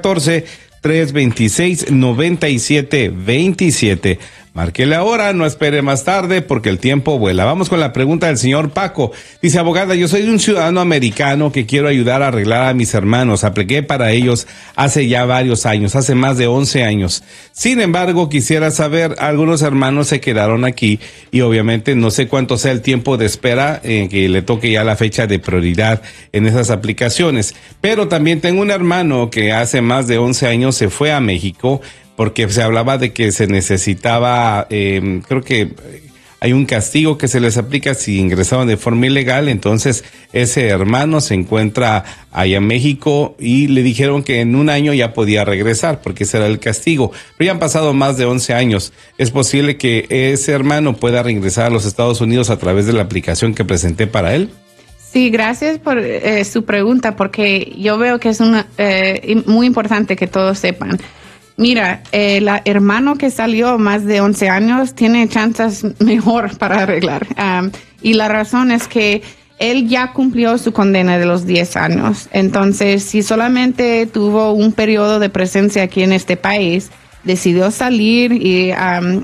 414-326-9727. Márquele ahora, no espere más tarde porque el tiempo vuela. Vamos con la pregunta del señor Paco. Dice, abogada, yo soy un ciudadano americano que quiero ayudar a arreglar a mis hermanos. Apliqué para ellos hace ya varios años, hace más de 11 años. Sin embargo, quisiera saber, algunos hermanos se quedaron aquí y obviamente no sé cuánto sea el tiempo de espera que le toque ya la fecha de prioridad en esas aplicaciones. Pero también tengo un hermano que hace más de 11 años se fue a México porque se hablaba de que se necesitaba, creo que hay un castigo que se les aplica si ingresaban de forma ilegal. Entonces ese hermano se encuentra allá en México y le dijeron que en 1 año ya podía regresar porque ese era el castigo. Pero ya han pasado más de 11 años. ¿Es posible que ese hermano pueda regresar a los Estados Unidos a través de la aplicación que presenté para él? Sí, gracias por su pregunta, porque yo veo que es muy importante que todos sepan. Mira, el hermano que salió más de 11 años tiene chances mejor para arreglar. Y la razón es que él ya cumplió su condena de los 10 años. Entonces, si solamente tuvo un periodo de presencia aquí en este país, decidió salir y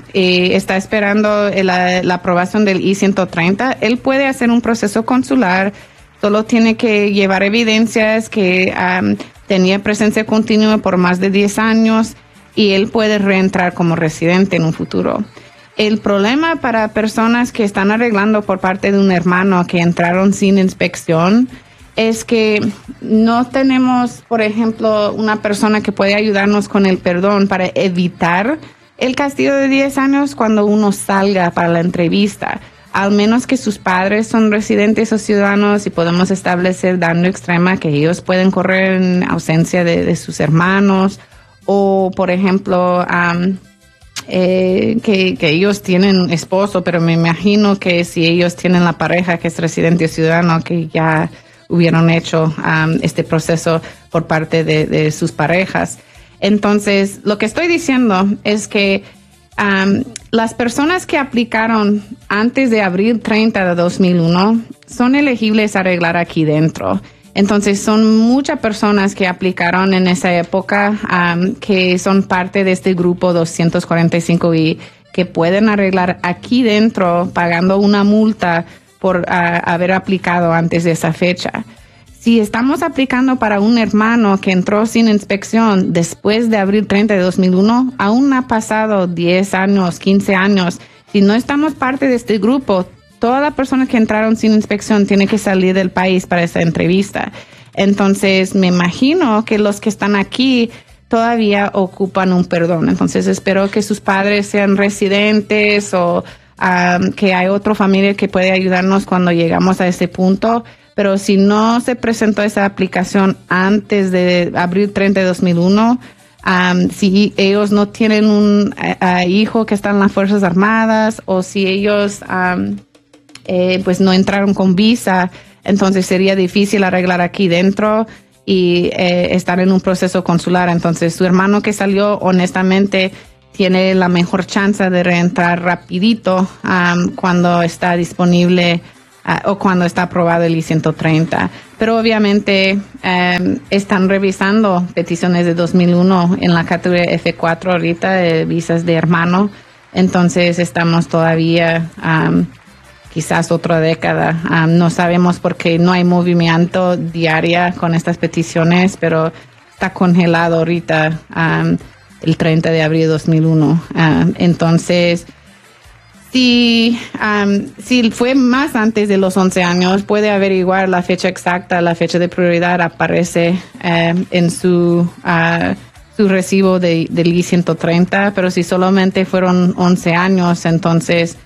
está esperando la aprobación del I-130, él puede hacer un proceso consular. Solo tiene que llevar evidencias que tenía presencia continua por más de 10 años y él puede reentrar como residente en un futuro. El problema para personas que están arreglando por parte de un hermano que entraron sin inspección es que no tenemos, por ejemplo, una persona que puede ayudarnos con el perdón para evitar el castigo de 10 años cuando uno salga para la entrevista. Al menos que sus padres son residentes o ciudadanos y podemos establecer daño extrema que ellos pueden correr en ausencia de sus hermanos, o por ejemplo que ellos tienen esposo, pero me imagino que si ellos tienen la pareja que es residente o ciudadano, que ya hubieran hecho este proceso por parte de sus parejas. Entonces, lo que estoy diciendo es que las personas que aplicaron antes de abril 30 de 2001 son elegibles a arreglar aquí dentro. Entonces, son muchas personas que aplicaron en esa época que son parte de este grupo 245I que pueden arreglar aquí dentro pagando una multa por haber aplicado antes de esa fecha. Si estamos aplicando para un hermano que entró sin inspección después de abril 30 de 2001, aún ha pasado 10 años, 15 años. Si no estamos parte de este grupo, todas las personas que entraron sin inspección tienen que salir del país para esa entrevista. Entonces, me imagino que los que están aquí todavía ocupan un perdón. Entonces, espero que sus padres sean residentes o que hay otra familia que puede ayudarnos cuando llegamos a ese punto. Pero si no se presentó esa aplicación antes de abril 30 de 2001, si ellos no tienen un hijo que está en las Fuerzas Armadas o si ellos pues no entraron con visa, entonces sería difícil arreglar aquí dentro y estar en un proceso consular. Entonces su hermano que salió, honestamente, tiene la mejor chance de reentrar rapidito cuando está disponible o cuando está aprobado el I-130. Pero obviamente están revisando peticiones de 2001 en la categoría F4 ahorita de visas de hermano. Entonces estamos todavía quizás otra década. No sabemos porque no hay movimiento diario con estas peticiones, pero está congelado ahorita el 30 de abril de 2001. Entonces, si fue más antes de los 11 años, puede averiguar la fecha exacta, la fecha de prioridad aparece en su recibo del I-130, pero si solamente fueron 11 años, entonces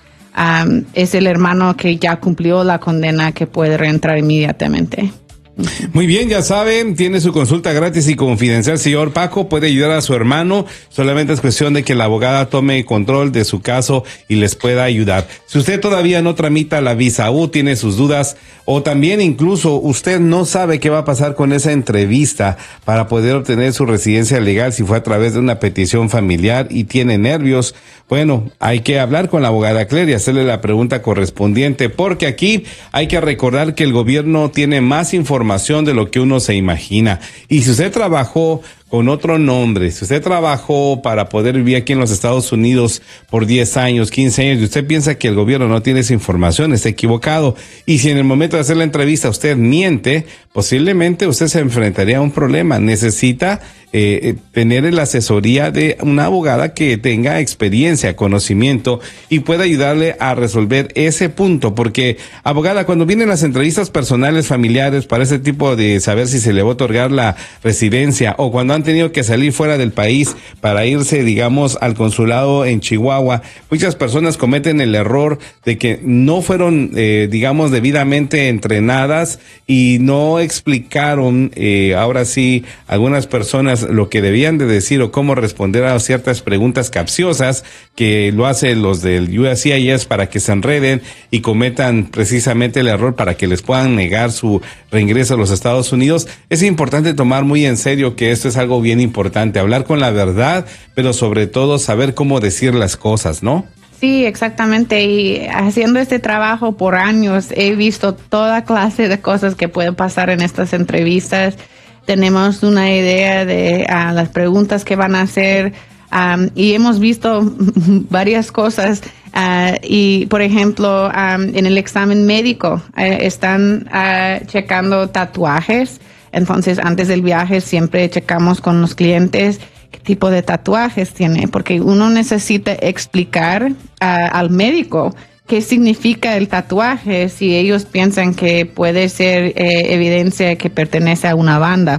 es el hermano que ya cumplió la condena que puede reentrar inmediatamente. Muy bien, ya saben, tiene su consulta gratis y confidencial, señor Paco, puede ayudar a su hermano, solamente es cuestión de que la abogada tome control de su caso y les pueda ayudar. Si usted todavía no tramita la visa U, tiene sus dudas, o también incluso usted no sabe qué va a pasar con esa entrevista para poder obtener su residencia legal si fue a través de una petición familiar y tiene nervios, bueno, hay que hablar con la abogada Claire y hacerle la pregunta correspondiente, porque aquí hay que recordar que el gobierno tiene más información de lo que uno se imagina. Y si usted trabajó con otro nombre, si usted trabajó para poder vivir aquí en los Estados Unidos por 10 años, 15 años, y usted piensa que el gobierno no tiene esa información, está equivocado. Y si en el momento de hacer la entrevista usted miente, posiblemente usted se enfrentaría a un problema. Necesita tener la asesoría de una abogada que tenga experiencia, conocimiento y pueda ayudarle a resolver ese punto, porque abogada, cuando vienen las entrevistas personales, familiares, para ese tipo de saber si se le va a otorgar la residencia o cuando han tenido que salir fuera del país para irse, digamos, al consulado en Chihuahua, muchas personas cometen el error de que no fueron, digamos, debidamente entrenadas y no explicaron, ahora sí, algunas personas lo que debían de decir o cómo responder a ciertas preguntas capciosas que lo hacen los del USCIS para que se enreden y cometan precisamente el error para que les puedan negar su reingreso a los Estados Unidos. Es importante tomar muy en serio que esto es algo bien importante, hablar con la verdad, pero sobre todo saber cómo decir las cosas, ¿no? Sí, exactamente. Y haciendo este trabajo por años, he visto toda clase de cosas que pueden pasar en estas entrevistas. Tenemos una idea de las preguntas que van a hacer y hemos visto varias cosas. Y, por ejemplo, en el examen médico están checando tatuajes. Entonces, antes del viaje siempre checamos con los clientes qué tipo de tatuajes tiene, porque uno necesita explicar al médico qué significa el tatuaje si ellos piensan que puede ser evidencia que pertenece a una banda.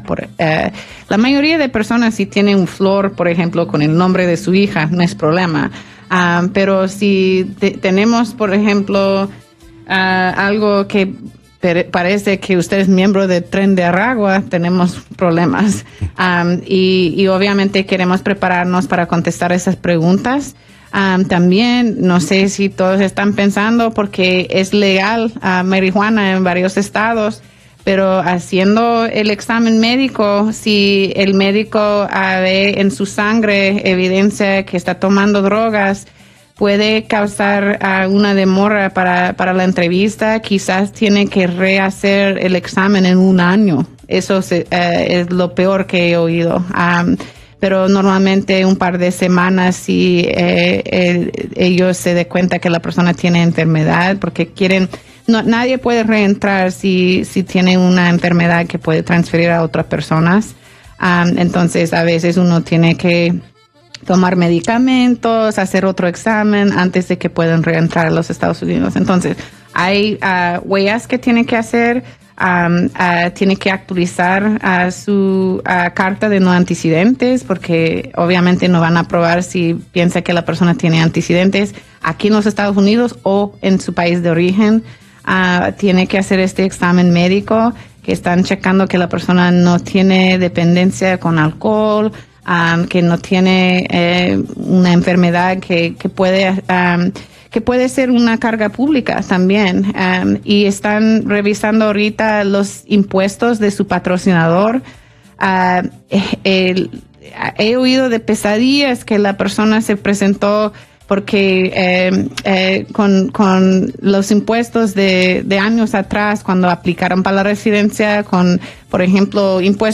La mayoría de personas si tienen un flor, por ejemplo, con el nombre de su hija, no es problema. Pero si tenemos, por ejemplo, algo que parece que usted es miembro del Tren de Aragua, tenemos problemas. Y obviamente queremos prepararnos para contestar esas preguntas. También, no sé si todos están pensando, porque es legal marihuana en varios estados, pero haciendo el examen médico, si el médico ve en su sangre evidencia que está tomando drogas, puede causar una demora para la entrevista. Quizás tiene que rehacer el examen en 1 año. Eso es lo peor que he oído. Pero normalmente un par de semanas si ellos se den cuenta que la persona tiene enfermedad, porque nadie puede reentrar si tiene una enfermedad que puede transferir a otras personas. Entonces a veces uno tiene que tomar medicamentos, hacer otro examen antes de que puedan reentrar a los Estados Unidos. Entonces hay huellas que tiene que hacer. Tiene que actualizar su carta de no antecedentes, porque obviamente no van a aprobar si piensa que la persona tiene antecedentes aquí en los Estados Unidos o en su país de origen. Tiene que hacer este examen médico que están checando que la persona no tiene dependencia con alcohol, que no tiene una enfermedad que puede ser una carga pública también. Y están revisando ahorita los impuestos de su patrocinador. He oído de pesadillas que la persona se presentó porque con los impuestos de años atrás, cuando aplicaron para la residencia, con, por ejemplo, impuestos